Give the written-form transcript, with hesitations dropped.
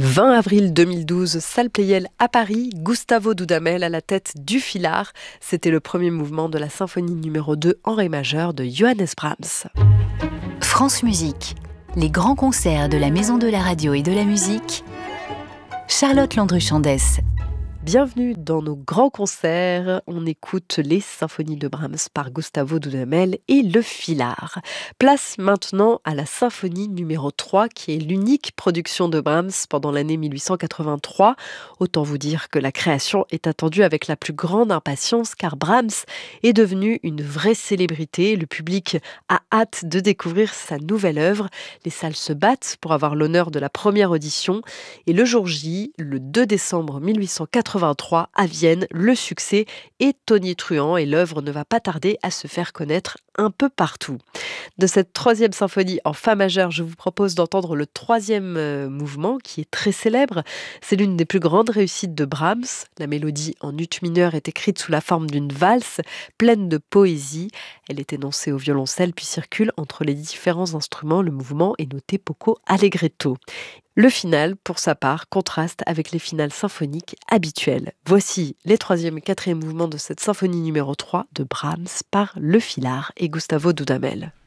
20 avril 2012, salle Pleyel à Paris, Gustavo Dudamel à la tête du Filard. C'était le premier mouvement de la symphonie numéro 2 en ré majeur de Johannes Brahms. France Musique, les grands concerts de la Maison de la Radio et de la Musique. Charlotte Landru-Chandès. Bienvenue dans nos grands concerts. On écoute les symphonies de Brahms par Gustavo Dudamel et le Filard. Place maintenant à la symphonie numéro 3 qui est l'unique production de Brahms pendant l'année 1883. Autant vous dire que la création est attendue avec la plus grande impatience car Brahms est devenu une vraie célébrité. Le public a hâte de découvrir sa nouvelle œuvre. Les salles se battent pour avoir l'honneur de la première audition et le jour J, le 2 décembre 1883, à Vienne, le succès est tonitruant et l'œuvre ne va pas tarder à se faire connaître un peu partout. De cette troisième symphonie en fa majeur, je vous propose d'entendre le troisième mouvement qui est très célèbre. C'est l'une des plus grandes réussites de Brahms. La mélodie en ut mineur est écrite sous la forme d'une valse pleine de poésie. Elle est énoncée au violoncelle puis circule entre les différents instruments. Le mouvement est noté poco allegretto. Le final, pour sa part, contraste avec les finales symphoniques habituelles. Voici les troisième et quatrième mouvements de cette symphonie numéro 3 de Brahms par le Filard et Gustavo Dudamel.